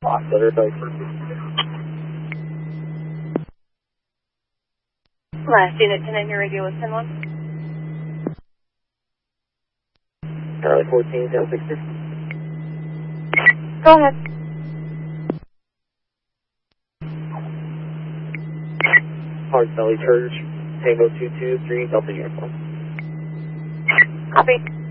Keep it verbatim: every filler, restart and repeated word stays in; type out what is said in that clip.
Oscillator Viper. Last unit, ten in your radio was ten one. Charlie fourteen, ten sixty. Go ahead. Hard Valley Church, Tango two two three, Delta Uniform. Copy.